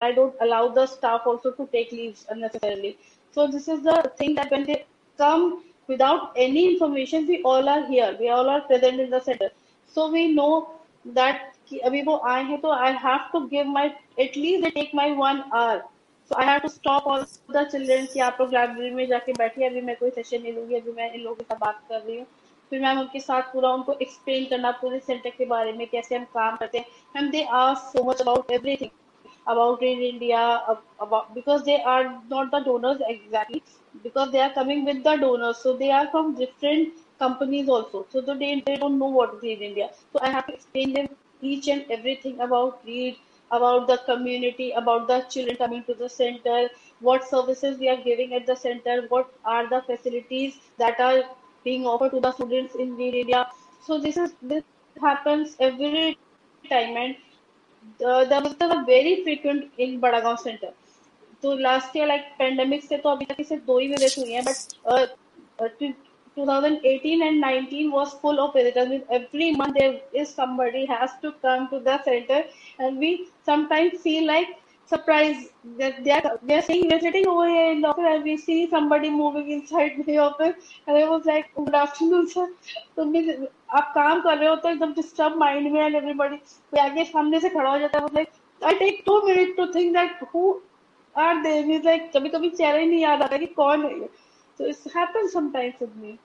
I don't allow the staff also to take leaves unnecessarily. So this is the thing that when they come without any information, we all are here. We all are present in the center. So we know that कि अभी वो आए हैं तो I have to give my at least they take my 1 hour. So I have to stop all the children कि आप लोग library में जाके बैठिए अभी मैं कोई सेशन नहीं लूंगी अभी मैं इन लोगों के साथ बात कर रही हूँ फिर मैम उनके साथ पूरा उनको एक्सप्लेन करना पूरे सेंटर के बारे में कैसे हम काम करते हैं ma'am they ask so much about everything about in India, about because they are not the donors exactly, because they are coming with the donors, so they are from different companies also. So they don't know what is in India. So I have to explain them each and everything about Reed, about the community, about the children coming to the center, what services we are giving at the center, what are the facilities that are being offered to the students in Reed India. So this happens every time and the visitors are very frequent in Badagaon Center. तो last year like pandemic से तो अभी तक सिर्फ 2 ही visit हुई हैं but 2018 and 19 was full of visitors. Means every month there is somebody has to come to the center, and we sometimes feel like surprised that we are sitting over here in the office and we see somebody moving inside the office, and I was like, good afternoon sir. तो means आप काम कर रहे हो तो एकदम disturb mind में and everybody कोई आगे सामने से खड़ा हो जाता है like I take 2 minutes to think that who are they. Means like कभी कभी चेहरा ही नहीं याद आता कि कौन है ये. So it happens sometimes with me.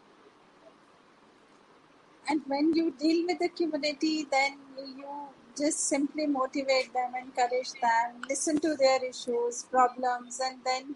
And when you deal with the community, then you just simply motivate them, encourage them, listen to their issues, problems, and then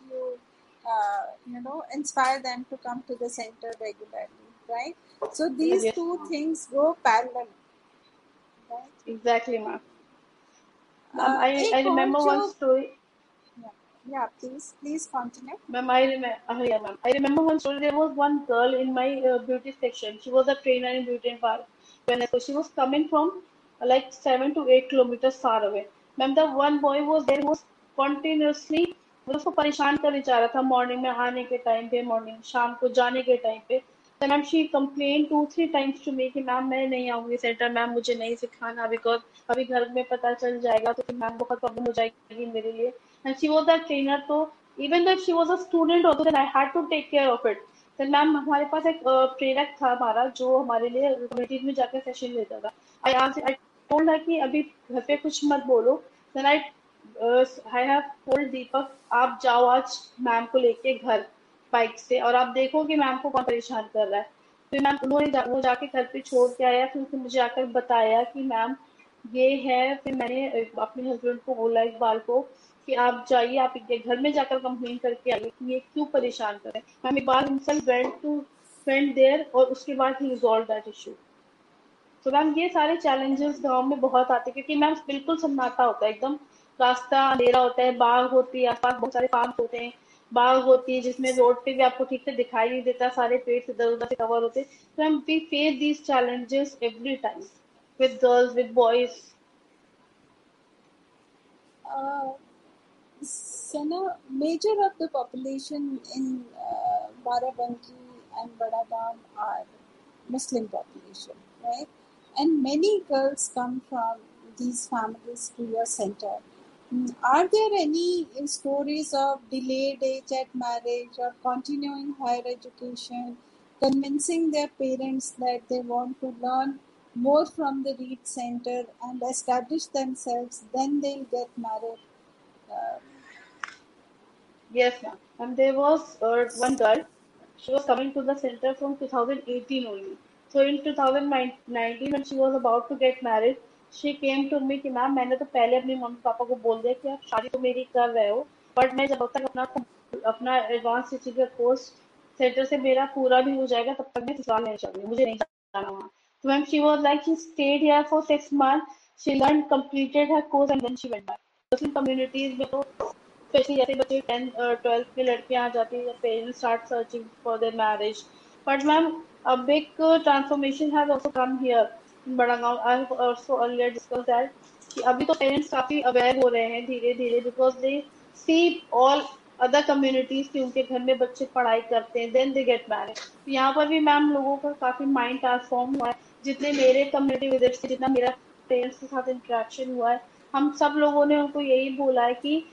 inspire them to come to the center regularly, right? So these Yes, two things go parallel, right? exactly, ma'am. Ma'am, I एक और remember जो one story. yeah, please continue. Ma'am, yeah, ma'am. I remember one story. There was one girl in my beauty section. She was a trainer in beauty and parlor. So she was coming from like 7 to 8 kilometers far away. Ma'am, the one boy was there who was continuously मतलब उसको परेशान करने चाह रहा था morning में आने के टाइम पे मॉर्निंग शाम को जाने के टाइम पे तो ma'am she complain 2-3 times to me कि मैम मैं नहीं आऊंगी सेंटर मैम मुझे नहीं सिखाना बिकॉज अभी घर में पता चल जाएगा तो फिर मैम बहुत प्रॉब्लम हो जाएगी मेरे लिए and she was the trainer तो even though she was a student also then I had to take care of it. then ma'am हमारे पास एक प्रेरक था हमारा जो हमारे लिए कम्युनिटीज में जाकर सेशन लेता था आई टोल्ड her कि अभी घर पे कुछ मत बोलो then आई हैव टोल्ड दीपक आप जाओ आज मैम को लेके घर बाइक से और आप देखो कि मैम को कौन परेशान कर रहा है फिर मैम वो जाके घर पे छोड़ के आया फिर उसने मुझे आकर बताया कि मैम ये है फिर मैंने अपने हस्बैंड को बोला इकबाल को कि आप जाइए आप इनके घर में जाकर कंप्लेन करके आइए कि ये क्यों परेशान कर रहे हैं ma'am Iqbal himself went there और उसके बाद ही रिजॉल्व दैट इशू तो मैम ये सारे चैलेंजेस गांव में बहुत आते हैं क्योंकि मैम बिल्कुल सन्नाटा होता है एकदम रास्ता अंधेरा होता है बाग होती है आसपास बहुत सारे फार्म होते हैं बाग होती है जिसमें रोड पे भी आपको ठीक से दिखाई नहीं देता सारे पेड़ इधर उधर से कवर होते हैं तो ma'am we face these challenges every time with girls, with boys. Sana, major of the population in Barabanki and Badagaon are Muslim population, right? And many girls come from these families to your center. Are there any stories of delayed age at marriage or continuing higher education, convincing their parents that they want to learn more from the Reed Center and establish themselves, then they'll get married? Yes, ma'am. And there was one girl. She was coming to the center from 2018 only. So in 2019, when she was about to get married, she came to me कि ma'am मैंने तो पहले अपने mummy papa को बोल दिया कि आप शादी तो मेरी कर रहे हो बट मैं जब तक अपना एडवांस टीचिंग का कोर्स सेंटर से मेरा पूरा भी हो जाएगा तब तक मैं ससुराल नहीं जाऊंगी मुझे नहीं जाना वहाँ तो ma'am she was like she state here for 6 months she learn completed her course and then she went back Muslim communities में तो स्पेशली जैसे बच्चे 10th 12th में लड़कियां आ जाती है parents start searching for their marriage but ma'am a big transformation has also come here in Badagaon. I have also earlier discussed that कि अभी तो पेरेंट्स काफी अवेयर हो रहे हैं धीरे धीरे because they see all other communities की उनके घर में बच्चे पढ़ाई करते हैं देन दे गेट मैरिड यहाँ पर भी मैम लोगों का काफी माइंड ट्रांसफॉर्म हुआ है जितने मेरे कम्युनिटी विजिट से जितना मेरा पेरेंट्स के साथ इंटरेक्शन हुआ है हम सब लोगों ने उनको यही बोला है कि